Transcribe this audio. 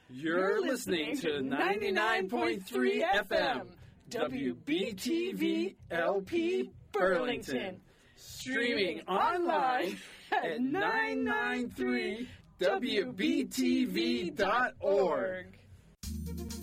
You're listening to 99.3 FM, WBTV LP Burlington. Streaming online at 993wbtv.org.